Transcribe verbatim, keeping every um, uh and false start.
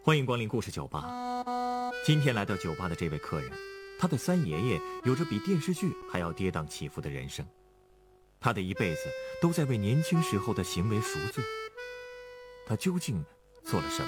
欢迎光临故事酒吧。今天来到酒吧的这位客人，他的三爷爷有着比电视剧还要跌宕起伏的人生，他的一辈子都在为年轻时候的行为赎罪。他究竟做了什么？